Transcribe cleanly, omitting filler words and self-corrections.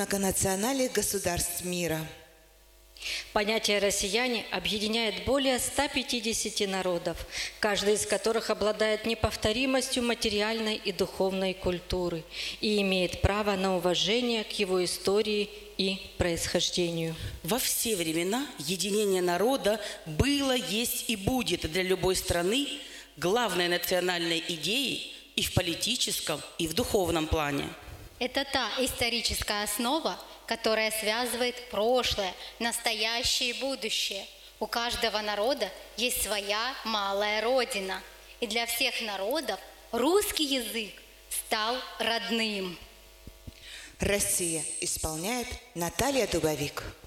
многонациональных государств мира. Понятие «россияне» объединяет более 150 народов, каждый из которых обладает неповторимостью материальной и духовной культуры и имеет право на уважение к его истории и происхождению. Во все времена единение народа было, есть и будет для любой страны главной национальной идеей и в политическом, и в духовном плане. Это та историческая основа, которая связывает прошлое, настоящее и будущее. У каждого народа есть своя малая родина. И для всех народов русский язык стал родным. Россия исполняет Наталья Дубовик.